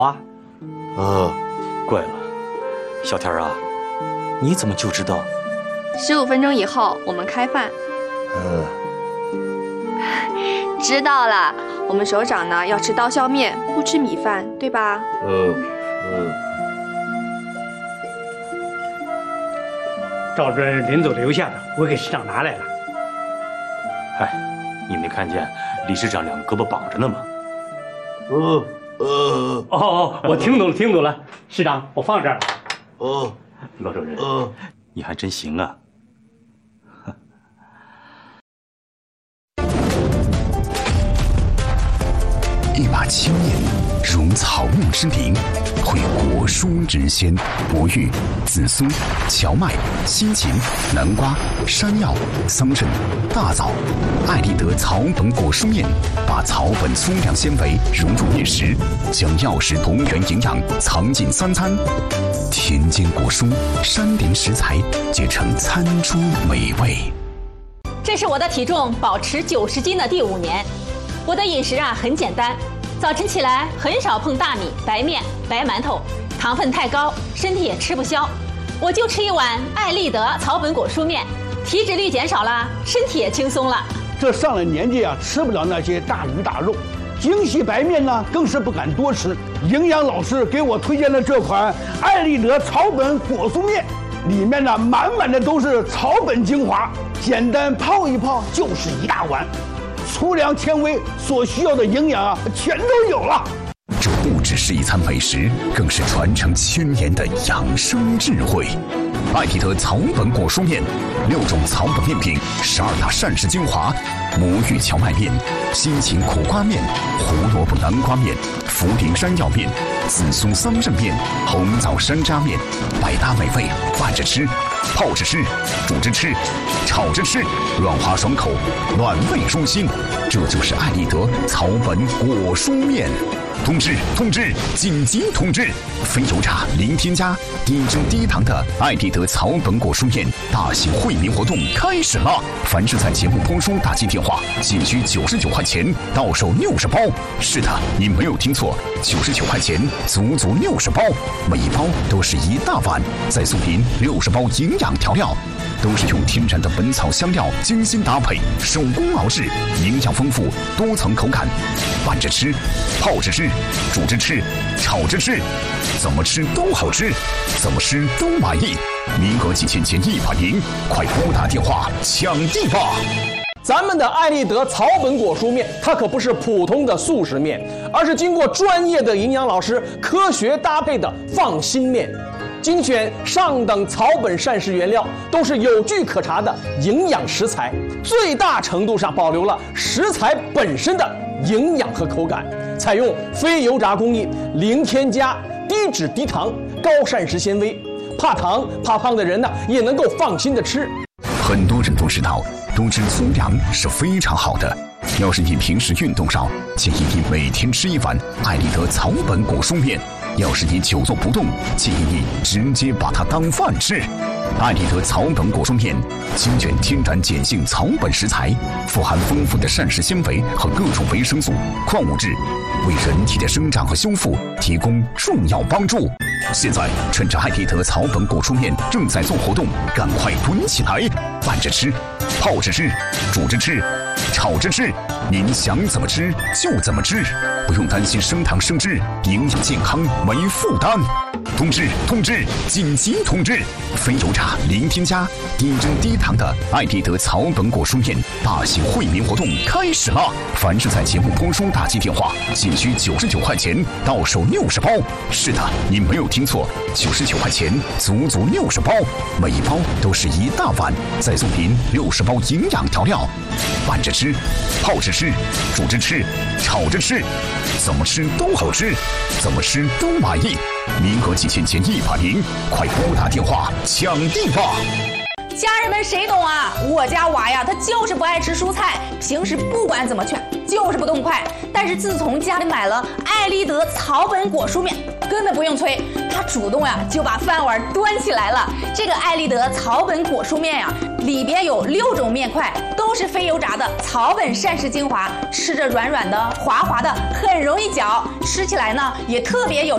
啊？怪了，小天啊，你怎么就知道 ？15分钟以后我们开饭。知道了，我们首长呢要吃刀削面，不吃米饭，对吧？ 照着林总留下的，我给市长拿来了。 哎，你没看见理事长两个胳膊绑着呢吗？ 我听懂了，市长，我放这儿了。 罗主任，你还真行啊！ 一把青面，如草木之灵，绘果蔬之鲜。魔芋、紫苏、荞麦、西芹、南瓜、山药、桑葚、大枣。爱立德草本果蔬面，把草本粗粮纤维融入面食，将药食同源营养藏进三餐。田间果蔬、山林食材结成餐桌美味。 这是我的体重保持90斤的第5年。我的饮食很简单，早晨起来很少碰大米、白面、白馒头，糖分太高，身体也吃不消。我就吃一碗爱立德草本果蔬面，体脂率减少了，身体也轻松了。 这上了年纪吃不了那些大鱼大肉，精细白面呢更是不敢多吃。营养老师给我推荐了这款爱立德草本果蔬面，里面呢满满的都是草本精华，简单泡一泡就是一大碗。粗粮纤维所需要的营养全都有了。 这不只是一餐美食，更是传承1000年的养生智慧。爱立德草本果蔬面，6种草本面品，12大膳食精华：魔芋荞麦面、西芹苦瓜面、胡萝卜南瓜面、茯苓山药面、紫苏桑葚面、红枣山楂面，百搭美味，拌着吃，泡着吃，煮着吃，炒着吃，软滑爽口，暖胃舒心。这就是爱立德草本果蔬面。通知！紧急通知！非油炸、零添加、低脂低糖的爱立德草本果蔬面大型惠民活动开始了！凡是在节目播出打进电话，仅需99块钱，到手60包。是的，你没有听错，99块钱，足足60包，每一包都是一大碗，再送您60包营养调料。都是用天然的本草香料精心搭配，手工熬制，营养丰富，多层口感。拌着吃，泡着吃，煮着吃，炒着吃，怎么吃都好吃，怎么吃都满意。名额仅限前100名，快拨打电话抢地吧！ 咱们的爱立德草本果蔬面，它可不是普通的速食面，而是经过专业的营养老师科学搭配的放心面。精选上等草本膳食原料，都是有据可查的营养食材，最大程度上保留了食材本身的营养和口感。采用非油炸工艺，零添加，低脂低糖，高膳食纤维，怕糖怕胖的人呢也能够放心的吃。 很多人都知道，多吃粗粮是非常好的。要是你平时运动少，建议你每天吃一碗爱立德草本果蔬面。要是你久坐不动，建议你直接把它当饭吃。爱立德草本果蔬面精选天然碱性草本食材，富含丰富的膳食纤维和各种维生素、矿物质，为人体的生长和修复提供重要帮助。现在趁着爱立德草本果蔬面正在做活动，赶快囤起来，拌着吃，泡着吃，煮着吃，炒着吃，您想怎么吃就怎么吃，不用担心升糖升脂，营养健康没负担。通知！紧急通知！非油炸、零添加、低脂低糖的爱立德草本果蔬面大型惠民活动开始了！凡是在节目播出打进电话，仅需99块钱，到手60包。是的，你没有听错，99块钱，足足60包，每一包都是一大碗，再送您60包营养调料。拌着吃，泡着吃，煮着吃，炒着吃，怎么吃都好吃，怎么吃都满意。名额仅限前100名，快拨打电话抢地吧！ 家人们谁懂啊？我家娃呀，他就是不爱吃蔬菜，平时不管怎么劝，就是不动筷。但是自从家里买了爱立德草本果蔬面，根本不用催，他主动呀就把饭碗端起来了。这个爱立德草本果蔬面呀，里边有6种面块，都是非油炸的草本膳食精华，吃着软软的、滑滑的，很容易嚼，吃起来呢也特别有